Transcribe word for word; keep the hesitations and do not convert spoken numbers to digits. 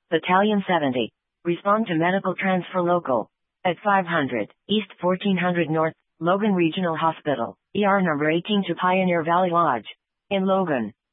Battalion seventy. Respond to medical transfer local. At five hundred, East fourteen hundred North, Logan Regional Hospital, E R number eighteen to Pioneer Valley Lodge. In Logan.